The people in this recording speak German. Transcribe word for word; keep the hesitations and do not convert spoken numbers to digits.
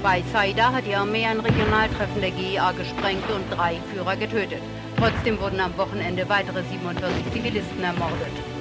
Bei Saida hat die Armee ein Regionaltreffen der G I A gesprengt und drei Führer getötet. Trotzdem wurden am Wochenende weitere siebenundvierzig Zivilisten ermordet.